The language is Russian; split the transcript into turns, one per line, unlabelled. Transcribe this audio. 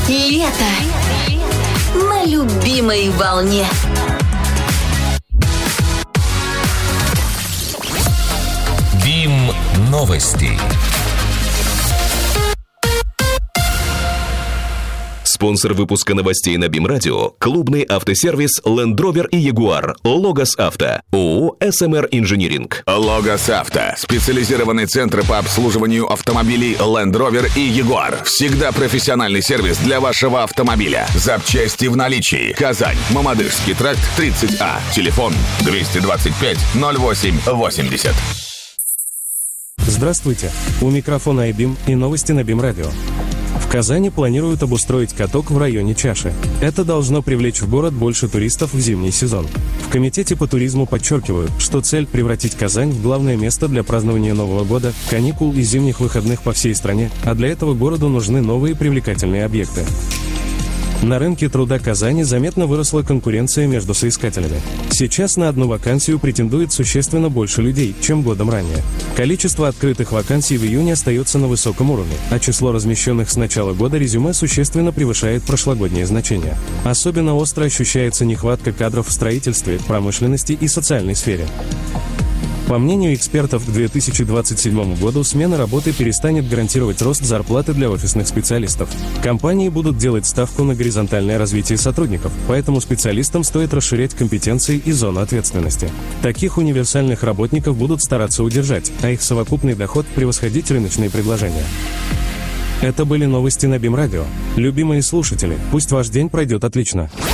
Лето на любимой волне.
БИМ новости.
Спонсор выпуска новостей на БИМ Радио – клубный автосервис Land Rover и Jaguar. Логос Авто. ООО «СМР Инжиниринг».
Логос Авто. Специализированный центр по обслуживанию автомобилей Land Rover и Jaguar. Всегда профессиональный сервис для вашего автомобиля. Запчасти в наличии. Казань. Мамадышский тракт, 30А. Телефон 225 08 80.
Здравствуйте. У микрофона iBIM и новости на БИМ Радио. В Казани планируют обустроить каток в районе Чаши. Это должно привлечь в город больше туристов в зимний сезон. В Комитете по туризму подчеркивают, что цель – превратить Казань в главное место для празднования Нового года, каникул и зимних выходных по всей стране, а для этого городу нужны новые привлекательные объекты. На рынке труда Казани заметно выросла конкуренция между соискателями. Сейчас на одну вакансию претендует существенно больше людей, чем годом ранее. Количество открытых вакансий в июне остается на высоком уровне, а число размещенных с начала года резюме существенно превышает прошлогодние значения. Особенно остро ощущается нехватка кадров в строительстве, промышленности и социальной сфере. По мнению экспертов, к 2027 году смена работы перестанет гарантировать рост зарплаты для офисных специалистов. Компании будут делать ставку на горизонтальное развитие сотрудников, поэтому специалистам стоит расширять компетенции и зону ответственности. Таких универсальных работников будут стараться удержать, а их совокупный доход превосходить рыночные предложения. Это были новости на БИМ Радио. Любимые слушатели, пусть ваш день пройдет отлично.